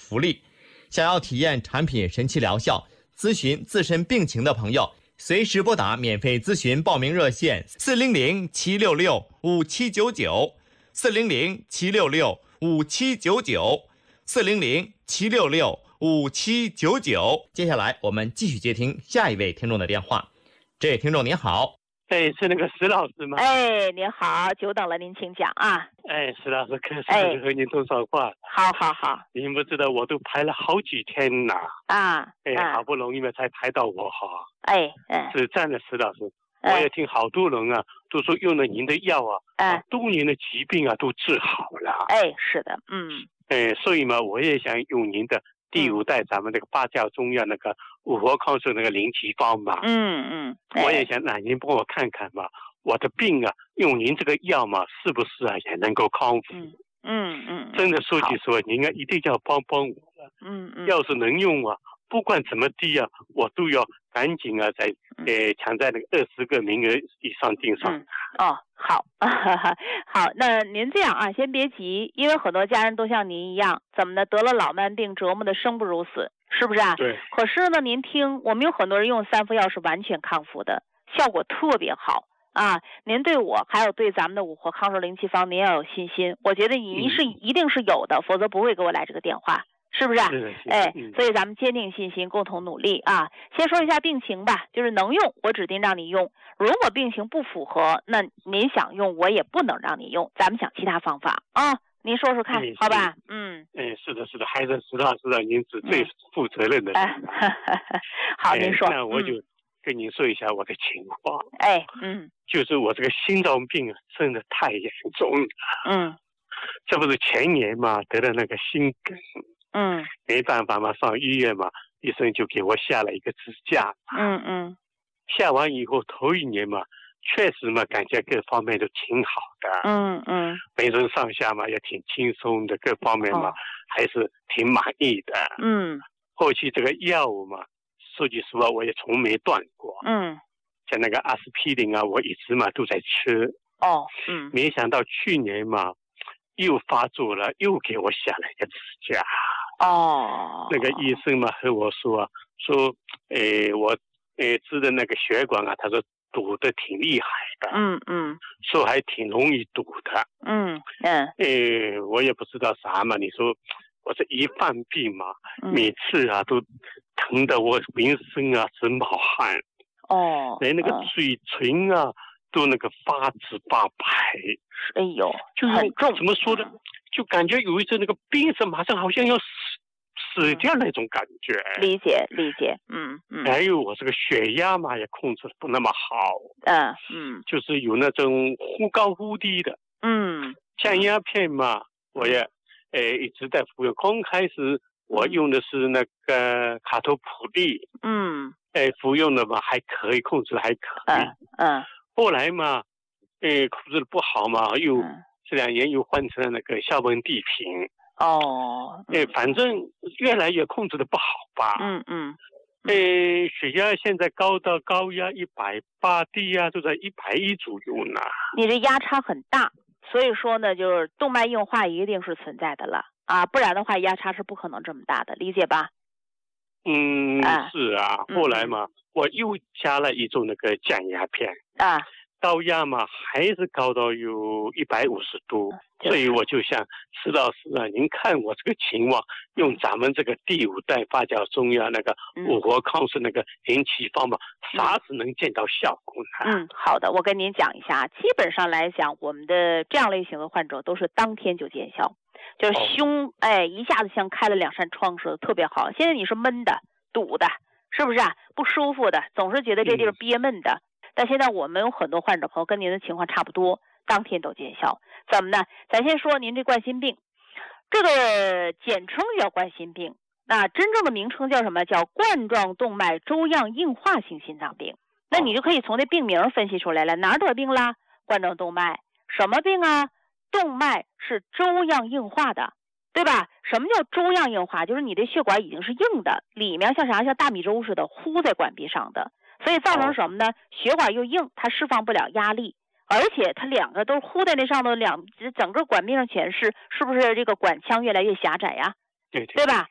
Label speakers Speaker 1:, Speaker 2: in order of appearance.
Speaker 1: 福利。想要体验产品神奇疗效，咨询自身病情的朋友，随时拨打免费咨询报名热线400-766-5799，400-766-5799。接下来我们继续接听下一位听众的电话。这位听众您好。
Speaker 2: 是那个石老师吗？
Speaker 3: 您好，久等了，您请讲啊。
Speaker 2: 石老师，可是和您通上话。
Speaker 3: 好。
Speaker 2: 您不知道，我都排了好几天了好不容易嘛才排到我哈。是这样的，石老师，我也听好多人啊都说用了您的药多年的疾病都治好了。
Speaker 3: 是的，
Speaker 2: 所以嘛，我也想用您的第5代咱们这个发酵中药那个五活抗顺那个灵奇方嘛。我也想让您帮我看看嘛，我的病用您这个药嘛，是不是也能够康复？真的说句实话，您一定要帮帮我了。要是能用不管怎么地我都要赶紧在抢在那个20个名额以上订上。
Speaker 3: 好，那您这样先别急，因为很多家人都像您一样，怎么的得了老慢病，折磨的生不如死，是不是
Speaker 2: 对。
Speaker 3: 可是呢，您听，我们有很多人用3副药是完全康复的，效果特别好您对我还有对咱们的五活康顺灵气方，您要有信心。我觉得您一定是有的，否则不会给我来这个电话。是不是？所以咱们坚定信心，共同努力先说一下病情吧，就是能用，我指定让你用；如果病情不符合，那您想用，我也不能让你用。咱们想其他方法您说说看，好吧？
Speaker 2: 是的，还是石老师您是最负责任的人。
Speaker 3: 好，您说。
Speaker 2: 那我就跟您说一下我的情况。就是我这个心脏病真的太严重了。这不是前年嘛，得了那个心梗。没办法嘛，上医院嘛，医生就给我下了一个支架。下完以后头1年嘛，确实嘛，感觉各方面都挺好的。浑身上下嘛也挺轻松的，各方面嘛还是挺满意的。后期这个药物嘛，说句实话我也从没断过。像那个阿司匹林我一直嘛都在吃。没想到去年嘛又发作了，又给我下了一个支架。那个医生嘛和我说我治的那个血管他说堵得挺厉害的。说还挺容易堵的。我也不知道啥嘛，你说我这一犯病嘛，每次都疼得我浑身直冒汗。连那个嘴唇都那个发紫发白。就是
Speaker 3: 很重。
Speaker 2: 怎么说呢？就感觉有一阵那个病是马上好像要死掉那种感觉。
Speaker 3: 理解。
Speaker 2: 还有我这个血压嘛也控制的不那么好。就是有那种忽高忽低的。降压片嘛我也一直在服用。刚开始我用的是那个卡托普利。服用的嘛还可以，控制的还可以。后来嘛控制的不好嘛，又这2年又换成了那个硝苯地平。反正越来越控制的不好吧。血压现在高压180，低压都在110左右呢。
Speaker 3: 你这压差很大，所以说呢，就是动脉硬化一定是存在的了不然的话压差是不可能这么大的，理解吧？
Speaker 2: 是后来嘛我又加了一种那个降压片。高压嘛还是高到有150度。所以我就想石老师您看我这个情况，用咱们这个第5代发酵中药那个五活抗顺那个灵奇方法，啥时能见到效果呢？
Speaker 3: 好的，我跟您讲一下，基本上来讲，我们的这样类型的患者都是当天就见效，就是胸一下子像开了2扇窗似的，特别好。现在你是闷的、堵的，是不是不舒服的，总是觉得这地儿憋闷的。但现在我们有很多患者朋友跟您的情况差不多，当天都见效。怎么呢？咱先说您这冠心病，这个简称叫冠心病，那真正的名称叫什么？叫冠状动脉粥样硬化性心脏病。那你就可以从这病名分析出来了，哪儿得病啦？冠状动脉。什么病动脉是粥样硬化的，对吧？什么叫粥样硬化？就是你的血管已经是硬的，里面像啥？像大米粥似的糊在管壁上的，所以造成什么呢？血管又硬，它释放不了压力，而且它2个都糊在那上头，整个管壁上全是，是不是这个管腔越来越狭窄呀？
Speaker 2: 对
Speaker 3: 吧？